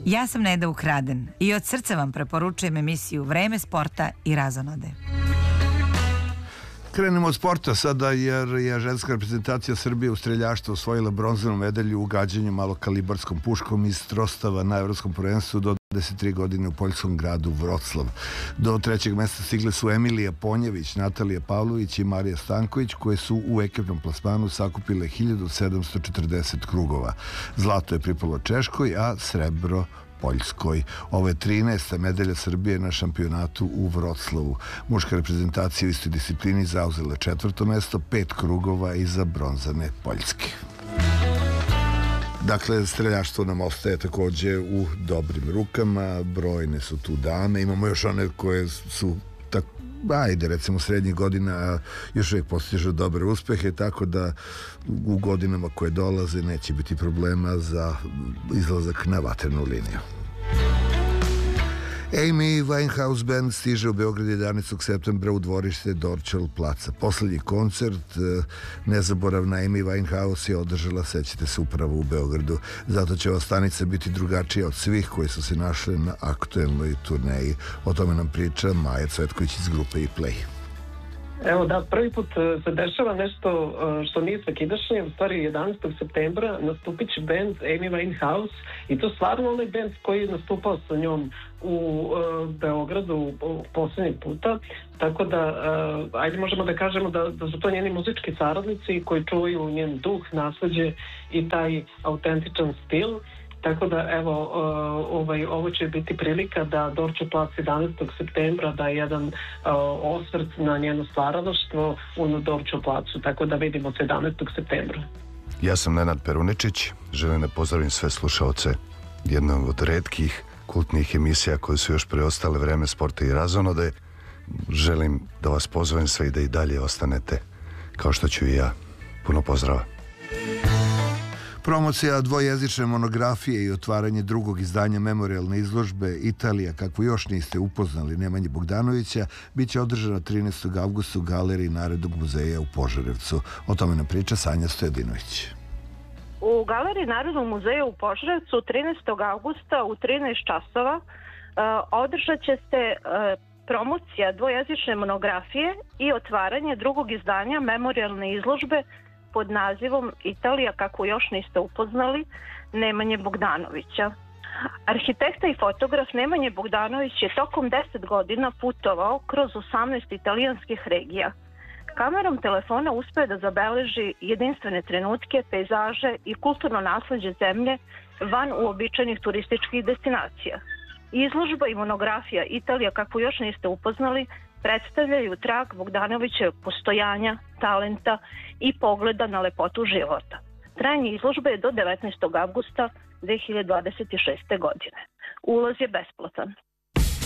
Ja sam Neda Ukraden i od srca vam preporučujem emisiju Vreme sporta i razonode. Krenemo od sporta sada, jer je ženska reprezentacija Srbije u streljaštvu osvojila bronzanu medalju u gađanju malokalibarskom puškom iz trostava na evropskom prvenstvu do 23 godine u poljskom gradu Vroclav. Do trećeg mesta stigle su Emilija Ponjević, Natalija Pavlović i Marija Stanković, koje su u ekipnom plasmanu sakupile 1740 krugova. Zlato je pripalo Češkoj, a srebro Poljskoj. Ovo je 13. medalja Srbije na šampionatu u Vroclavu. Muška reprezentacija u istoj disciplini zauzela 4. mesto, 5 krugova iza bronzane Poljske. Dakle, streljaštvo nam ostaje takođe u dobrim rukama, brojne su tu dame, imamo još one koje su recimo srednjih godina još uvijek postižu dobre uspehe, tako da u godinama koje dolaze neće biti problema za izlazak na vatrenu liniju. Amy Winehouse Band stiže u Beograd 11. septembra u dvorište Dorćol placa. Poslednji koncert nezaboravna Amy Winehouse je održala, sećate se, upravo u Beogradu. Zato će ova stanica biti drugačija od svih koji su se našli na aktuelnoj turneji. O tome nam priča Maja Cvetković iz grupe E-Play. Evo da, prvi put se dešava nešto što nije svakidašnje, u stvari 11. septembra nastupit će band Amy Winehouse i to stvarno onaj band koji je nastupao sa njom u Beogradu poslednji puta, tako da ajde možemo da kažemo da su to njeni muzički saradnici koji čuvaju njen duh, nasleđe i taj autentičan stil. Tako da, evo, ovo će biti prilika da Dorćol plac 11. septembra da jedan osvrt na njeno stvaralaštvo u Dorćol placu, tako da vidimo se 11. septembra. Ja sam Nenad Peruničić, želim da pozdravim sve slušaoce jednog od retkih kultnih emisija koje su još preostale Vreme sporta i razonode. Želim da vas pozovem sve i da i dalje ostanete, kao što ću i ja. Puno pozdrava. Promocija dvojezične monografije i otvaranje drugog izdanja memorijalne izložbe Italija, kakvu još niste upoznali, Nemanje Bogdanovića, bit će održana 13. avgusta u Galeriji Narodnog muzeja u Požarevcu. O tome nam priča Sanja Stojadinović. U Galeriji Narodnog muzeja u Požarevcu 13. avgusta u 13 časova održat će se promocija dvojezične monografije i otvaranje drugog izdanja memorijalne izložbe pod nazivom Italija, kako još niste upoznali, Nemanje Bogdanovića. Arhitekta i fotograf Nemanje Bogdanović je tokom 10 godina putovao kroz 18 italijanskih regija. Kamerom telefona uspeo da zabeleži jedinstvene trenutke, pejzaže i kulturno nasleđe zemlje van uobičajenih turističkih destinacija. Izložba i monografija Italija, kako još niste upoznali, predstavljaju trag Bogdanovićevog postojanja, talenta i pogleda na lepotu života. Trajanje izložbe je do 19. avgusta 2026. godine. Ulaz je besplatan.